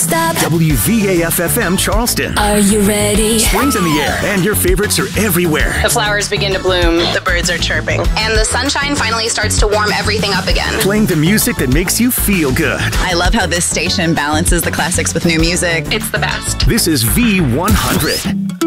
stop. WVAF-FM Charleston. Are you ready? Spring's in the air, and your favorites are everywhere. The flowers begin to bloom, the birds are chirping, and the sunshine finally starts to warm everything up again. Playing the music that makes you feel good. I love how this station balances the classics with new music. It's the best. This is V100.